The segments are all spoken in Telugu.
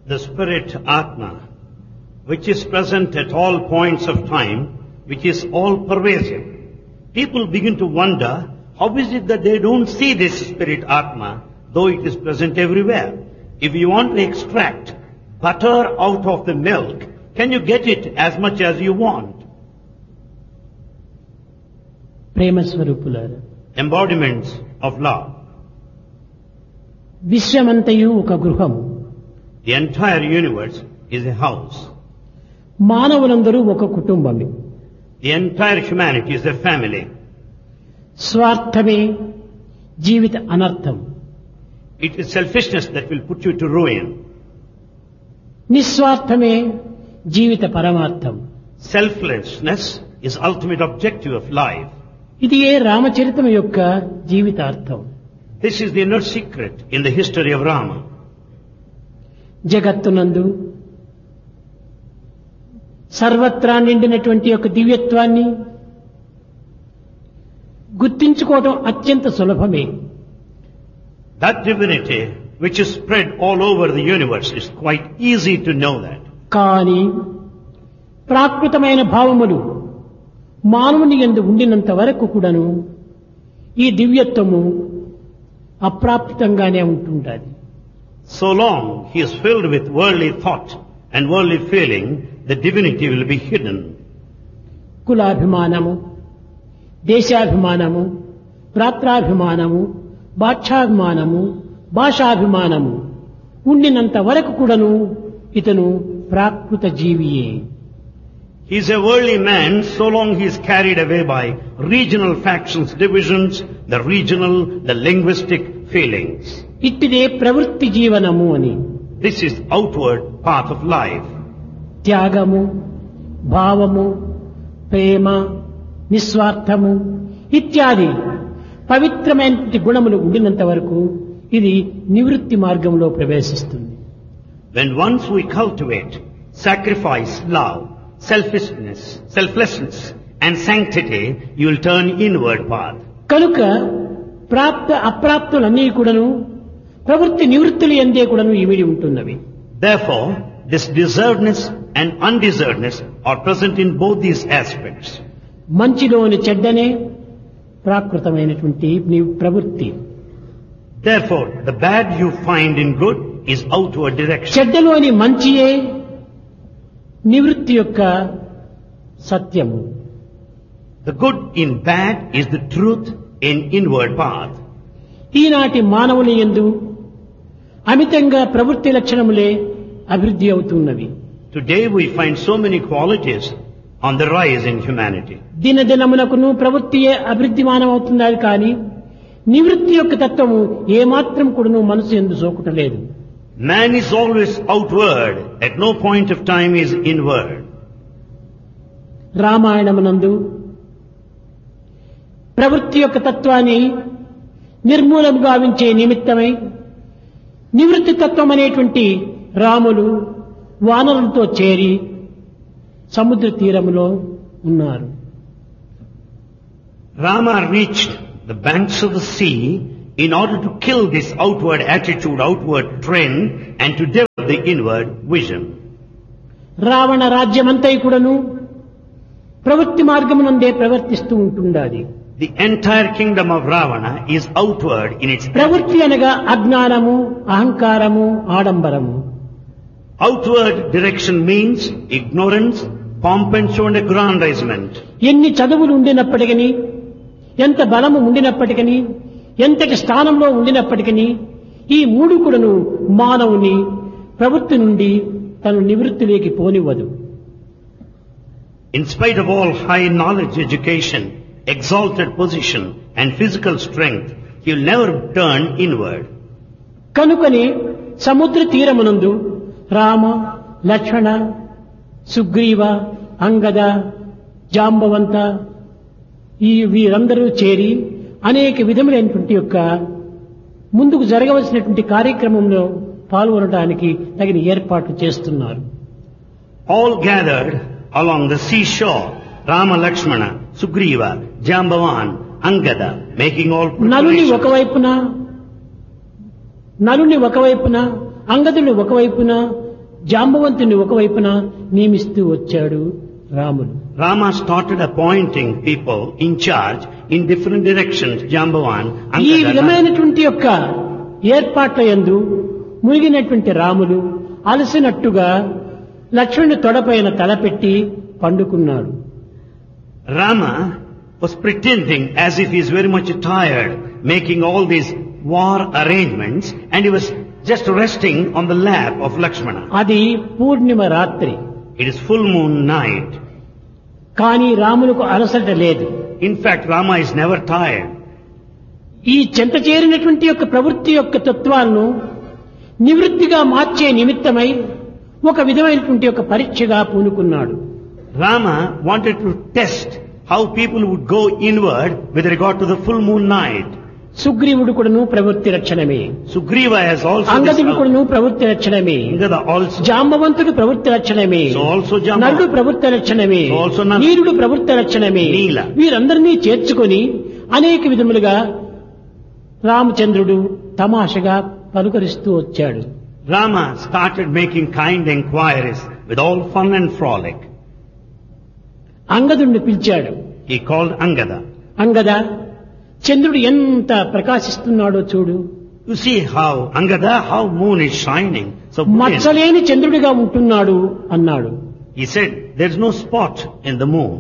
The spirit Atma, which is present at all points of time, which is all pervasive. People begin to wonder, how is it that they don't see this spirit Atma, though it is present everywhere? If you want to extract butter out of the milk, can you get it as much as you want? ప్రేమ స్వరూపులారా, Embodiments of love. విశ్వమంతయు ఒక గృహము. The entire universe is a house. మానవులందరూ ఒక కుటుంబమే. The entire humanity is a family. స్వార్థమే జీవిత అనర్థం. It is selfishness that will put you to ruin. నిస్వార్థమే జీవిత పరమార్థం. Selflessness is ultimate objective of life. ఇది ఏ రామచరితం యొక్క జీవితార్థం. This is the inner secret in the history of Rama. జగత్తునందు సర్వత్రా నిండినటువంటి యొక్క దివ్యత్వాన్ని గుర్తించుకోవడం అత్యంత సులభమే. That divinity which is spread all over the universe is quite easy to know that. కానీ ప్రాకృతమైన భావములు మానవుని యందు ఉండినంత వరకు కూడాను ఈ దివ్యత్వము అప్రాప్తంగానే ఉంటుంటుంది. So long he is filled with worldly thought and worldly feeling, the divinity will be hidden. కులాభిమానము, దేశాభిమానము, భ్రాత్రాభిమానము, బాధ్యాభిమానము, భాషాభిమానము ఉండినంత వరకు కూడాను ఇతను ప్రాకృత జీవియే. He is a worldly man so long he is carried away by regional factions, divisions, the linguistic feelings. ఇట్టిదే ప్రవృత్తి జీవనము అని. This is outward path of life. త్యాగము, భావము, ప్రేమ, నిస్వార్థము ఇత్యాది పవిత్రమైన గుణములు ఉండినంత వరకు ఇది నివృత్తి మార్గంలో ప్రవేశిస్తుంది. When once we cultivate sacrifice, love, selflessness and sanctity, you will turn inward path. కనుక ప్రాప్త అప్రాప్తులన్నీ కూడాను ప్రవృత్తి నివృత్తులు ఎందే కూడాను ఇమిడి ఉంటున్నవి. Therefore, this deservedness and undeservedness are present in both these aspects. మంచిలోని చెడ్డనే ప్రాకృతమైనటువంటి నీ ప్రవృత్తి. Therefore, the bad you find in good is outward direction. చెడ్డలోని మంచియే నివృత్తి యొక్క సత్యము. The good in bad is the truth in inward path. ఈనాటి మానవుని యందు అమితంగా ప్రవృత్తి లక్షణములే అభివృద్ధి అవుతున్నవి. Today we find so many qualities on the rise in humanity. దినదినమునకును ప్రవృత్తియే అభివృద్ధిమానం అవుతున్నది కానీ నివృత్తి యొక్క తత్వము ఏమాత్రం కూడాను మనసు యందు సోకుటలేదు. Man is always outward, at no point of time is inward. రామాయణమునందు ప్రవృత్తి యొక్క తత్వాన్ని నిర్మూలం గావించే నిమిత్తమై నివృత్తి తత్వం అనేటువంటి రాములు వానరులతో చేరి సముద్ర తీరములో ఉన్నారు. Rama reached the banks of the sea in order to kill this outward attitude, outward trend, and to develop the inward vision. Ravana రాజ్యమంతై కూడాను ప్రవృత్తి మార్గమునందే ప్రవర్తిస్తూ ఉంటుండాలి. The entire kingdom of Ravana is outward in its ప్రవృత్తి అనగా అజ్ఞానము, అహంకారము, ఆడంబరము. Outward direction means ignorance, pomp and show and aggrandizement. ఎన్ని చదువులు ఉండినప్పటికీ, ఎంత బలము ఉండినప్పటికీ, ఎంతటి స్థానంలో ఉండినప్పటికీ ఈ మూడు కూడాను మానవుని ప్రవృత్తి నుండి తను నివృత్తిలోకి పోనివ్వదు. In spite of all high knowledge, education, exalted position and physical strength, he will never turn inward. కనుకని సముద్ర తీరమునందు రామ, లక్ష్మణ, సుగ్రీవ, అంగద, జాంబవంత వీరందరూ చేరి అనేక విధములైనటువంటి యొక్క ముందుకు జరగవలసినటువంటి కార్యక్రమంలో పాల్గొనడానికి తగిన ఏర్పాట్లు చేస్తున్నారు. All gathered along the seashore, Rama, Lakshmana, Sugriva, Jambavan, Angada, making all నలుని preparations. ఒకవైపున, అంగదుని ఒకవైపున, జాంబవంతుని ఒకవైపున నియమిస్తూ వచ్చాడు రాముడు. Rama started appointing people in charge in different directions. Jambavan, ఈ విధమైనటువంటి యొక్క ఏర్పాట్ల యందు మునిగినటువంటి రాముడు అలసినట్టుగా లక్ష్మణుని తొడపైన తలపెట్టి పండుకున్నాడు. Rama was pretending as if he is very much tired, making all these war arrangements, and he was just resting on the lap of Lakshmana. అది పూర్ణిమ రాత్రి. It is full moon night. కానీ రాములకు అలసట లేదు. In fact, Rama is never tired. ఈ చెంత చేరినటువంటి యొక్క ప్రవృత్తి యొక్క తత్వాలను నివృత్తిగా మార్చే నిమిత్తమై ఒక విధమైనటువంటి యొక్క పరీక్షగా పూనుకున్నాడు. Rama wanted to test how people would go inward with regard to the full moon night. సుగ్రీవుడు కూడాను ప్రవృత్తి రక్షణమే. Sugriva has also అంగదుడు కూడాను ప్రవృత్తి రక్షణమే. Angada also. జాంబవంతుడు ప్రవృత్తి రక్షణమే. So also Jambavan. నలుడు ప్రవృత్తి రక్షణమే. So also Nal. నీలుడు ప్రవృత్తి రక్షణమే. నీల. వీరందరినీ చేర్చుకొని అనేక విధములుగా రామచంద్రుడు తమాషగా పలుకరిస్తూ వచ్చాడు. Rama started making kind enquiries with all fun and frolic. అంగదుడిని పిలిచాడు. He called Angada. అంగద, చంద్రుడు ఎంత ప్రకాశిస్తున్నాడో చూడు. You see how, Angada, how moon is shining. So brilliant. మచ్చలేని చంద్రుడిగా ఉంటున్నాడు అన్నాడు. He said, there's no spot in the moon.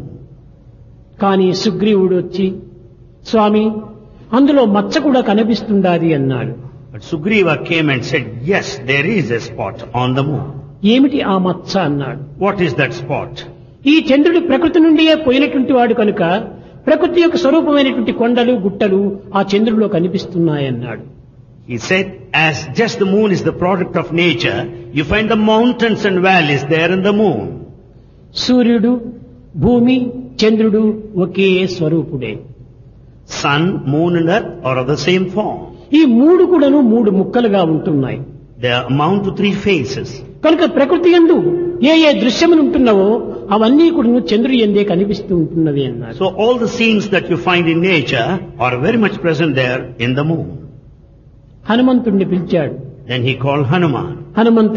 కానీ సుగ్రీవుడు వచ్చి, స్వామి అందులో మచ్చ కూడా కనిపిస్తుండాది అన్నాడు. But Sugriva came and said, yes, there is a spot on the moon. ఏమిటి ఆ మచ్చ అన్నాడు. What is that spot? ఈ చంద్రుడు ప్రకృతి నుండియే పోయినటువంటి వాడు కనుక ప్రకృతి యొక్క స్వరూపమైనటువంటి కొండలు గుట్టలు ఆ చంద్రుడిలో కనిపిస్తున్నాయన్నాడు. He said, as just the moon is the product of nature, you find the mountains and valleys there in the moon. సూర్యుడు, భూమి, చంద్రుడు ఒకే స్వరూపుడే. Sun, moon and earth are of the same form. ఈ మూడు కూడాను మూడు ముక్కలుగా ఉంటున్నాయి. They amount to three phases. కనుక ప్రకృతి యందు ఏ ఏ దృశ్యములు ఉంటున్నావో అవన్నీ కూడా చంద్రుడి యందే కనిపిస్తూ ఉంటున్నవి అన్నారు. So all the scenes that you find in nature are very much present there in the moon. హనుమంతుడిని పిలిచాడు. Then he called Hanuman. Hanumantha,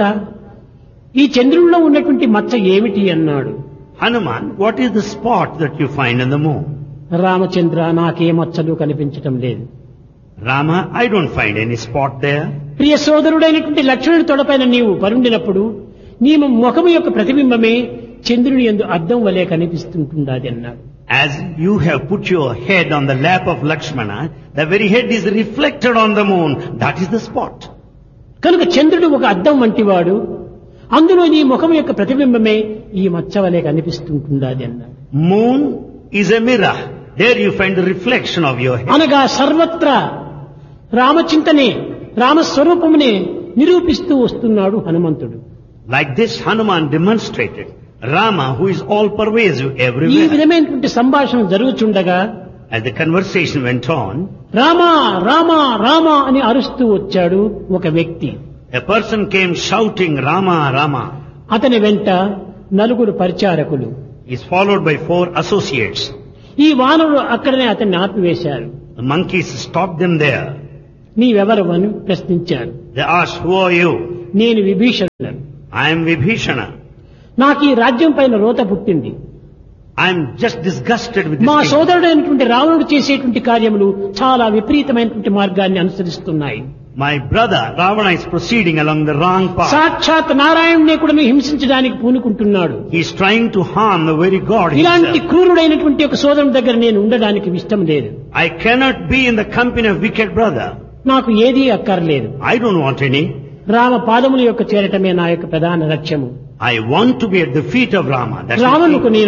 ఈ చంద్రుడిలో ఉన్నటువంటి మచ్చ ఏమిటి అన్నాడు. Hanuman, what is the spot that you find in the moon? Ramachandra, నాకే మచ్చలు కనిపించటం లేదు. Rama, I don't find any spot there. ప్రియ సోదరుడైనటువంటి లక్ష్మణుడి తొడపైన నీవు పరుండినప్పుడు నీ ముఖము యొక్క ప్రతిబింబమే చంద్రుని యందు అద్దం వలె కనిపిస్తుంటున్నది అన్నాడు. As you have put your head on the lap of Lakshmana, the very head is reflected on the moon. That is the spot. కనుక చంద్రుడు ఒక అద్దం వంటివాడు, అందులో నీ ముఖం యొక్క ప్రతిబింబమే ఈ మచ్చ వలె కనిపిస్తుంటున్నది అన్నాడు. Moon is a mirror. There you find the reflection of your head. అనగా సర్వత్రా రామచింతనే రామస్వరూపమునే నిరూపిస్తూ వస్తున్నాడు హనుమంతుడు. Like this, Hanuman demonstrated Rama, who is all pervasive ఈ everywhere. విధమైనటువంటి సంభాషణ జరుగుచుండగా As the conversation went on, Rama Rama Rama అని అరుస్తూ వచ్చాడు ఒక వ్యక్తి. a person came shouting, Rama, Rama. అతని వెంట నలుగురు పరిచారకులు. He is followed by 4 associates. ఈ వానరులు అక్కడనే అతన్ని ఆపివేశారు. The monkeys stopped them there. నీవెవరు అని ప్రశ్నించారు. They asked, who are you? నేను విభీషణుడు. I am Vibhishana. నాకు ఈ రాజ్యం పైన రోత పుట్టింది. I am just disgusted with this మా kingdom. సోదరుడైనటువంటి రావణుడు చేసేటువంటి కార్యములు చాలా విపరీతమైనటువంటి మార్గాన్ని అనుసరిస్తున్నాయి. My brother Ravana is proceeding along the wrong path. సాక్షాత్ నారాయణునే కూడా హింసించడానికి పూనుకుంటున్నాడు. He is trying to harm the very God ఇలాంటి himself. క్రూరుడైనటువంటి ఒక సోదరుని దగ్గర నేను ఉండడానికి ఇష్టం లేదు. I cannot be in the company of wicked brother. నాకు ఏదీ అక్కర్లేదు. I don't want any. Rama పాదముల యొక్క చేరటమే నా యొక్క ప్రధాన లక్ష్యము. I want to be at the feet of Rama. That's the రావణుకు thing. నేను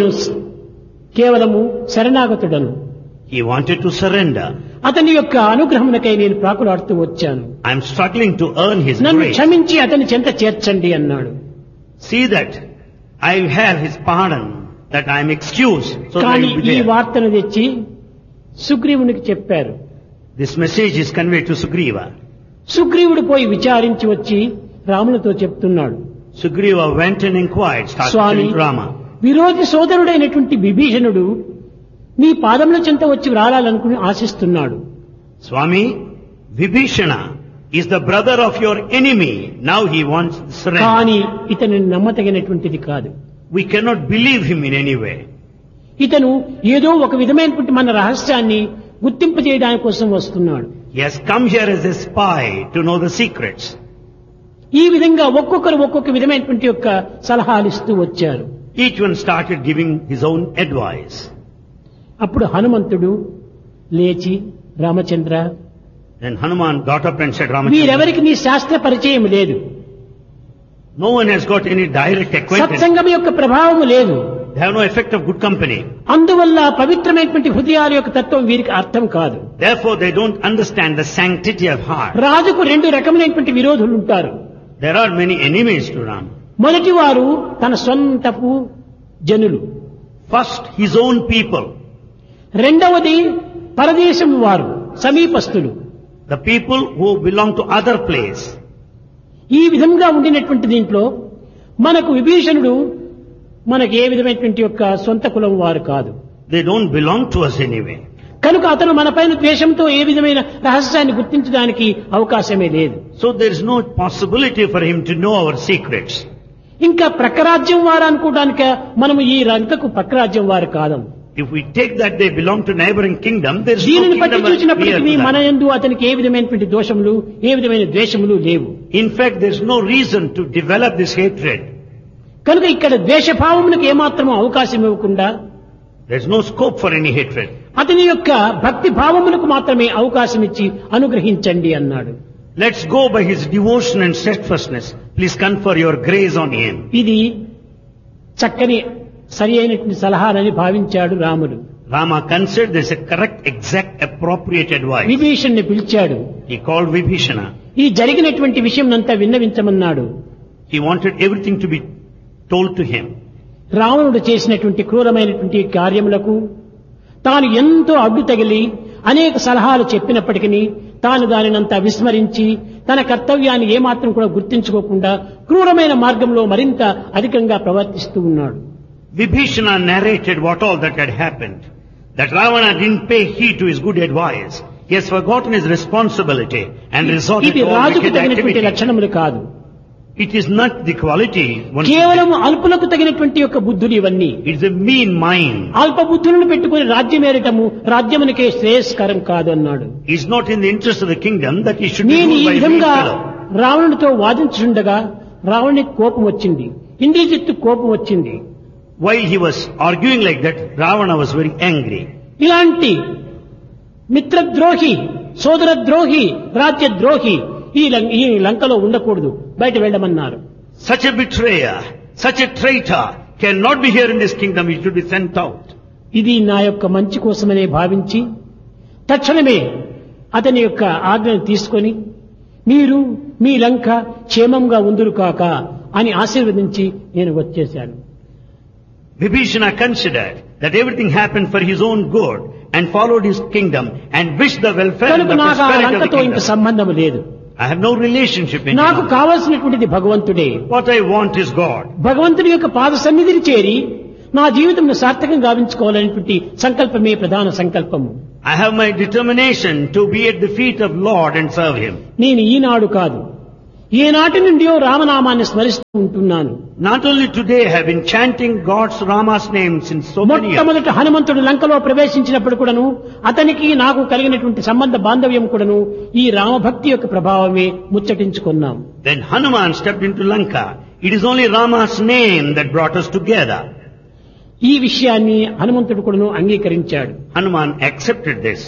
కేవలము శరణాగతుడను. He wanted to surrender. అతని యొక్క అనుగ్రహమునకై నేను ప్రాకులాడుతూ వచ్చాను. I am struggling to earn his నన్ను grace. క్షమించి అతని చెంత చేర్చండి అన్నాడు. See that I will have his pardon, that I am excused, so that I కానీ will be ఈ there. వార్తను తెచ్చి సుగ్రీవునికి చెప్పారు. This message is conveyed to Sugriva. సుగ్రీవుడు పోయి విచారించి వచ్చి రామునితో చెప్తున్నాడు. Sugriva went and inquired, started Swamy, telling to Rama. విరోధి సోదరుడైనటువంటి విభీషణుడు మీ పాదముల చెంత వచ్చి రాలాలనుకుని ఆశిస్తున్నాడు. Swami, Vibhishana, is the brother of your enemy. Now he wants surrender. కానీ ఇతను నమ్మతగినటువంటిది కాదు. We cannot believe him in any way. ఇతను ఏదో ఒక విధమైనటువంటి మన రహస్యాన్ని గుర్తింపు చేయడానికి కోసం వస్తున్నాడు. He has come here as a spy to know the secrets. ఈ విధంగా ఒక్కొక్కరు ఒక్కొక్క విధమైనటువంటి యొక్క సలహాలు ఇస్తూ వచ్చారు. Each one started giving his own advice. అప్పుడు హనుమంతుడు లేచి Ramachandra, Then Hanuman got up and said, Ramachandra, వీరెవరికి నీ శాస్త్ర పరిచయం లేదు, no one has got any direct acquaintance. సత్సంగం యొక్క ప్రభావం లేదు, They have no effect of good company. అందువల్ల పవిత్రమైనటువంటి హృదయాల యొక్క తత్వం వీరికి అర్థం కాదు. Therefore they don't understand the sanctity of heart. రాజుకు రెండు రకమైనటువంటి విరోధులు ఉంటారు. There are many enemies to Ram. మొదటి వారు తన సొంతపు జనులు, First, his own people. రెండవది పరదేశం వారు, సమీపస్తులు. The people who belong to other place. ఈ విధంగా ఉండినటువంటి దీంట్లో మనకు విభీషణుడు మనకు ఏ విధమైనటువంటి యొక్క సొంత కులం వారు కాదు. They don't belong to us anyway. కనుక అతను మనపైన ద్వేషంతో ఏ విధమైన రహస్యాన్ని గుర్తించడానికి అవకాశమే లేదు. So there is no possibility for him to know our secrets. ఇంకా ప్రక్కరాజ్యం వారు అనుకోవడానిక మనము ఈ లంకకు ప్రక్కరాజ్యం వారు కాదం. If we take that they belong to neighboring kingdom, there is no దీనిని బట్టి kingdom near చూసినప్పటికీ to మన that. యందు అతనికి ఏ విధమైనటువంటి దోషములు, ఏ విధమైన ద్వేషములు లేవు. In fact, there is no reason to develop this hatred. కనుక ఇక్కడ ద్వేషభావములకు ఏమాత్రం అవకాశం ఇవ్వకుండా There is no scope for any hatred. అతని యొక్క భక్తి భావములకు మాత్రమే అవకాశం ఇచ్చి అనుగ్రహించండి అన్నాడు. Let's go by his devotion and steadfastness. Please confer your grace on him. ఇది చక్కని సరి అయినటువంటి సలహాలని భావించాడు రాముడు. Rama considered this a correct, exact, appropriate advice. విభీషణ్ణి పిలిచాడు. He called Vibhishana. ఈ జరిగినటువంటి విషయం అంతా విన్నవించమన్నాడు. He wanted everything to be told to him. రావణుడు చేసినటువంటి క్రూరమైనటువంటి కార్యములకు తాను ఎంతో అడ్డు తగిలి అనేక సలహాలు చెప్పినప్పటికీ తాను దానినంతా విస్మరించి తన కర్తవ్యాన్ని ఏమాత్రం కూడా గుర్తించుకోకుండా క్రూరమైన మార్గంలో మరింత అధికంగా ప్రవర్తిస్తూ ఉన్నాడు. Vibhishana narrated what all that had happened. That Ravana didn't pay heed to his good advice. He has forgotten his responsibility and resorted ఇది to all రాజుకు wicked తగినటువంటి activity. లక్షణములు కాదు. It is not the quality one should కేవలం అల్పులకు తగినటువంటి యొక్క బుద్ధులు ఇవన్నీ. take. It is a mean mind. అల్ప బుద్ధులను పెట్టుకుని రాజ్యమేరటము రాజ్యమునికే శ్రేయస్కరం కాదు అన్నాడు. He is not in the interest of the kingdom that he should be నేను ruled ఈ by a mean విధంగా fellow. రావణుడితో వాదించుండగా రావణునికి కోపం వచ్చింది, ఇంద్రజిత్తు కోపం వచ్చింది. While he was arguing like that, Ravana was very angry. ఇలాంటి మిత్రద్రోహి, సోదరద్రోహి, రాజ్యద్రోహి ఈ లంకలో ఉండకూడదు, బయట వెళ్ళమన్నారు. Such a betrayer, such a traitor cannot be here in this kingdom. He should be sent out. ఇది నా యొక్క మంచి కోసమనే భావించి తక్షణమే అతని యొక్క ఆజ్ఞను తీసుకొని మీరు మీ లంక క్షేమంగా ఉందురు కాక అని ఆశీర్వదించి నేను వచ్చేశాను. Vibhishana considered that everything happened for his own good and followed his kingdom and wished the welfare and కనుక the నాకు ఆ prosperity of the లంకతో ఇంక kingdom. సంబంధం లేదు. I have no relationship in నాకు him. కావలసినటువంటిది భగవంతుడే. What I want is God. భగవంతుడి యొక్క పాద సన్నిధిని చేరి నా జీవితంను సార్థకం గావించుకోవాలనేటువంటి సంకల్పమే ప్రధాన సంకల్పము. I have my determination to be at the feet of Lord and serve him. నేను ఈనాడు కాదు, ఏనాటి నుండియో రామనామాన్ని స్మరిస్తూ ఉంటున్నాను. Not only today I have been chanting God's Rama's name since so many years. మొట్టమొదట హనుమంతుడు లంకలో ప్రవేశించినప్పుడు కూడాను అతనికి నాకు కలిగినటువంటి సంబంధ బాంధవ్యం కూడాను ఈ రామభక్తి యొక్క ప్రభావమే ముచ్చటించుకున్నాం. Then Hanuman stepped into Lanka. It is only Rama's name that brought us together. ఈ విషయాన్ని హనుమంతుడు కూడాను అంగీకరించాడు. Hanuman accepted this.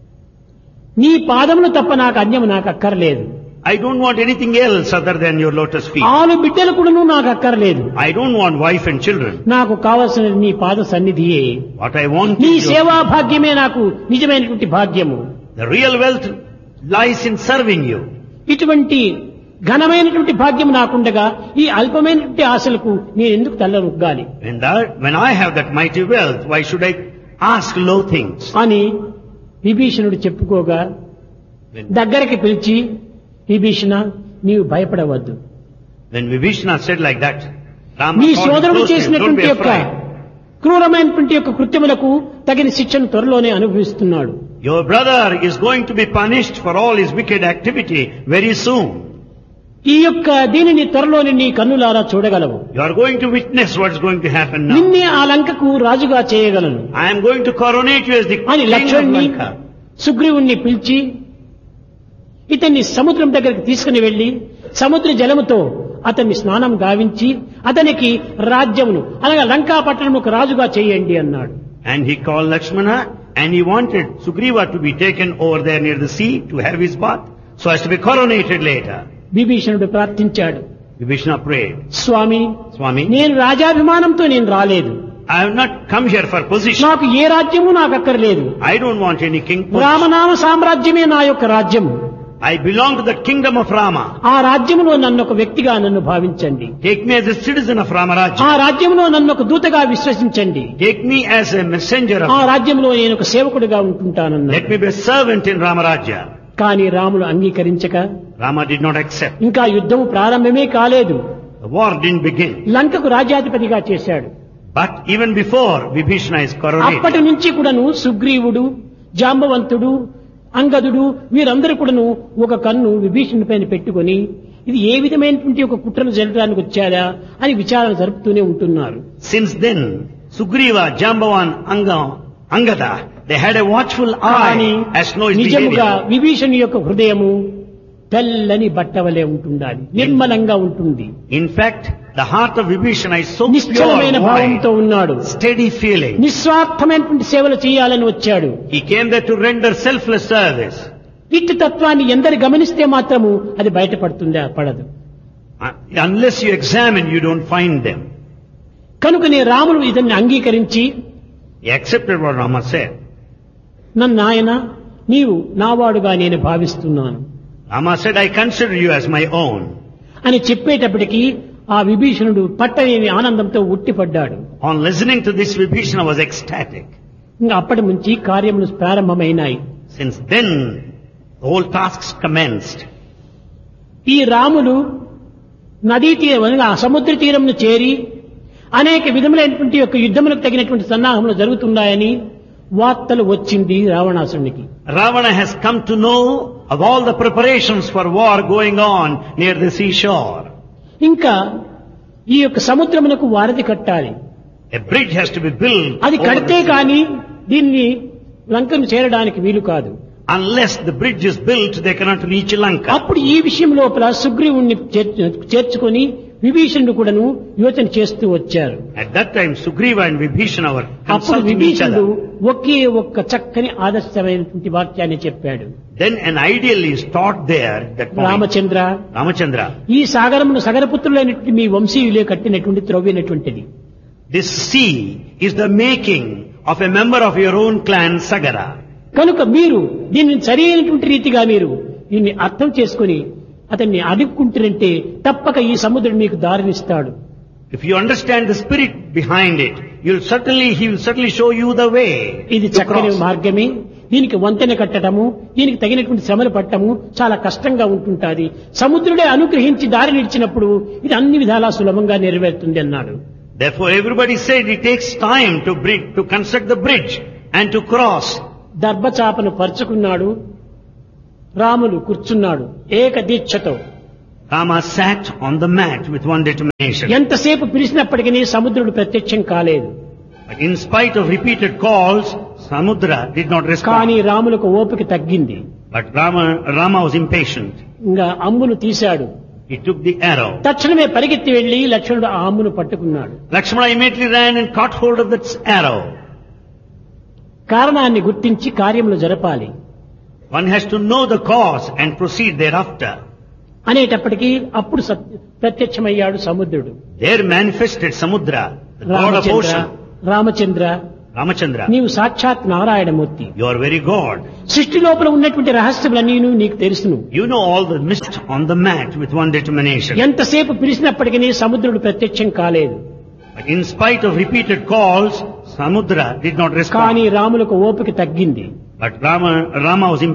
నీ పాదములు తప్ప నాకు అన్యము నాకు అక్కర్లేదు. I don't want anything else other than your lotus feet. ఆలు బిడ్డలు కూడాను నాకు అక్కర్లేదు. I don't want wife and children. నాకు కావలసినది నీ పాద సన్నిధియే. What I want నీ is your, సేవా భాగ్యమే నాకు నిజమైనటువంటి భాగ్యము. the real wealth lies in serving you. ఇటువంటి ఘనమైనటువంటి భాగ్యం నాకుండగా ఈ అల్పమైనటువంటి ఆశలకు నేను ఎందుకు తల్లనొగ్గాలి When I have that mighty wealth, why should I ask low things? అని విభీషణుడు చెప్పుకోగా దగ్గరికి పిలిచి, విభీషణ నీవు భయపడవద్దు, When Vibhishana said like that, Rama నీ called him సోదరుడు close to him, don't చేసినటువంటి be యొక్క afraid. క్రూరమైనటువంటి యొక్క కృత్యములకు తగిన శిక్షను త్వరలోనే అనుభవిస్తున్నాడు. Your brother is going to be punished for all his wicked activity very soon. ఈ యొక్క దీనిని త్వరలోని నీ కన్నులారా చూడగలవు. You are going to witness what's going to happen now. నిన్నే ఆ లంకకు రాజుగా చేయగలను I am going to coronate you as the అని king of లక్ష్మణుని Lanka. సుగ్రీవుణ్ణి పిలిచి ఇతన్ని సముద్రం దగ్గరికి తీసుకుని వెళ్లి సముద్ర జలముతో అతన్ని స్నానం గావించి అతనికి రాజ్యమును అనగా లంకా పట్టణముకు రాజుగా చేయండి అన్నాడు. And he called Lakshmana and he wanted Sugriva to be taken over there near the sea to have his bath so as to be coronated later. విభీషణుడు ప్రార్థించాడు. Vibhishana prayed, స్వామి, Swami, నేను రాజాభిమానంతో నేను రాలేదు. I have not come here for position. నాకు ఏ రాజ్యము నాకు అక్కర్లేదు. I don't want any king position. రామనామ సామ్రాజ్యమే నా యొక్క రాజ్యము. I belong to the kingdom of Rama. ఆ రాజ్యములో నన్ను ఒక వ్యక్తిగా నన్ను భావించండి. Take me as a citizen of ఆ Ramarajya. రాజ్యములో నన్ను ఒక దూతగా విశ్వసించండి. Take me as a messenger ఆ of. రాజ్యంలో నేను ఒక సేవకుడిగా ఉంటుంటానన్నాడు. Let me be a servant in Ramarajya. కానీ Ramulu అంగీకరించక Rama did not accept. ఇంకా యుద్ధము ప్రారంభమే కాలేదు. The war didn't begin. లంకకు రాజ్యాధిపతిగా చేశాడు. But even before Vibhishana is అప్పటి coronated, నుంచి కూడాను సుగ్రీవుడు, జాంబవంతుడు, అంగదుడు వీరందరూ కూడాను ఒక కన్ను విభీషణుడి పైన పెట్టుకొని ఇది ఏ విధమైనటువంటి ఒక కుట్రను జరగడానికి వచ్చారా అని విచారణ జరుపుతూనే ఉంటున్నారు. since then, Sugriva, Jambavan, Angada, they had a watchful కానీ eye as to know his నిజముగా behavior. విభీషణుడి యొక్క హృదయము తెల్లని బట్టవలే ఉంటుండాలి, నిర్మలంగా ఉంటుంది, In fact, the heart of Vibhishana is so నిశ్చలమైన pure, భావంతో wide, ఉన్నాడు. steady feeling. నిస్వార్థమైనటువంటి సేవలు చేయాలని వచ్చాడు. He came there to render selfless service. ఇట్టి తత్వాన్ని ఎందరు గమనిస్తే మాత్రము అది బయటపడుతుందా? పడదు. Unless you examine, you don't find them. కనుకనే రాముడు ఇతన్ని అంగీకరించి He accepted what Rama said. నన్ను ఆయన నీవు నావాడుగా నేను భావిస్తున్నాను Rama said, I consider you as my own. అని చెప్పేటప్పటికీ ఆ విభీషణుడు పట్టలేని ఆనందంతో ఉట్టిపడ్డాడు. On listening to this, Vibhishana was ecstatic. ఇంకా అప్పటి నుంచి కార్యములు ప్రారంభమైనాయి. Since then, the whole tasks commenced. ఈ రాములు నదీ తీరం ఆ సముద్ర తీరంను చేరి అనేక విధములైనటువంటి యొక్క యుద్ధములకు తగినటువంటి సన్నాహములు జరుగుతున్నాయని వార్తలు వచ్చింది రావణాసురునికి. Ravana has come to know of all the preparations for war going on near the seashore. ఇంకా ఈ యొక్క సముద్రమునకు వారధి కట్టాలి. A bridge has to be built. అది over కడితే the sea. కానీ దీన్ని లంకను చేరడానికి వీలు కాదు. Unless the bridge is built, they cannot reach Lanka. అప్పుడు ఈ విషయం లోపల సుగ్రీవుణ్ణి చేర్చుకొని విభీషణుడు కూడాను యోచన చేస్తూ వచ్చారు. At that time, Sugriva and Vibhishana were అప్పుడు consulting each విభీషణుడు other. ఒకే ఒక్క చక్కని ఆదర్శమైనటువంటి వాక్యాన్ని చెప్పాడు. Then an ideal is taught there at that point. Ramachandra, Ramachandra, ఈ సాగరమును సగరపుత్రులైనటువంటి మీ వంశీయులే కట్టినటువంటి త్రవ్వినటువంటిది. this sea is the making of a member of your own clan, Sagara. కనుక మీరు దీన్ని సరైనటువంటి రీతిగా మీరు దీన్ని అర్థం చేసుకుని అతన్ని అడుక్కుంటారంటే తప్పక ఈ సముద్రుడు మీకు దారినిస్తాడు. If you understand the spirit behind it, he will certainly show you the way. ఇది to చక్కని cross. మార్గమే. దీనికి వంతెన కట్టడము, దీనికి తగినటువంటి శ్రమలు పట్టడము చాలా కష్టంగా ఉంటుంటాది. సముద్రుడే అనుగ్రహించి దారి నిలిచినప్పుడు ఇది అన్ని విధాలా సులభంగా నెరవేరుతుంది అన్నాడు. Therefore, everybody said it takes time to construct the bridge and to cross. దర్భచాపను పరుచుకున్నాడు. Ramulu కూర్చున్నాడు ఏక దీక్షతో. Rama sat on the mat with one determination. ఎంతసేపు పిలిచినప్పటికీ సముద్రుడు ప్రత్యక్షం కాలేదు. But in spite of repeated calls, Samudra did not కానీ respond. రాములకు ఓపిక తగ్గింది. But Rama was impatient. ఇంకా అమ్మును తీశాడు. He took the arrow. తక్షణమే పరిగెత్తి వెళ్లి లక్ష్మణుడు ఆ అమ్మును పట్టుకున్నాడు. Lakshmana immediately ran and caught hold of that arrow. కారణాన్ని గుర్తించి కార్యములు జరపాలి One has to know the cause and proceed thereafter. అనేటప్పటికీ అప్పుడు ప్రత్యక్షమయ్యాడు సముద్రుడు. There manifested Samudra, the god of ocean. Ramachandra, Ramachandra, నీవు సాక్షాత్ Narayanamurthy. you are very God. సృష్టి లోపల ఉన్నటువంటి రహస్యములన్నీ నీకు తెలుసును. You know all the mist on the mat with one determination. ఎంతసేపు పిలిచినప్పటికీ సముద్రుడు ప్రత్యక్షం కాలేదు. But in spite of repeated calls, Samudra did not కానీ respond. రాములకు ఓపిక తగ్గింది. But Rama was